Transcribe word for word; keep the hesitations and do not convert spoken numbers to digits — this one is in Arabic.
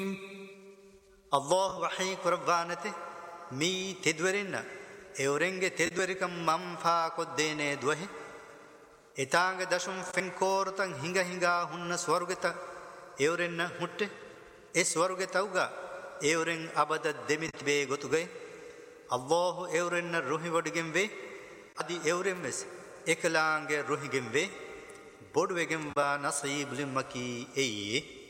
الله وحي قربانته مي تدورنا اورنگه تدوركم ممفا قدينه دوه اتانگ دشم فنكورتن هنگا هنگا هن سورگتا اورن هټه اي سورگتاوگا اورن ابد دمت بي گوتگي الله اورن روحي وඩගෙන් වේ adi euren mes ekalaange rohingen ve bodu wegen ba nasib limaki ei